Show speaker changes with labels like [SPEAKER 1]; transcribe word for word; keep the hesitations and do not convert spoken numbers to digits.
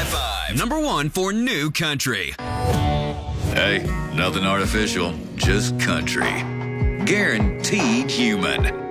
[SPEAKER 1] high five. Number one for new country.
[SPEAKER 2] Hey, nothing artificial, just country. Guaranteed human.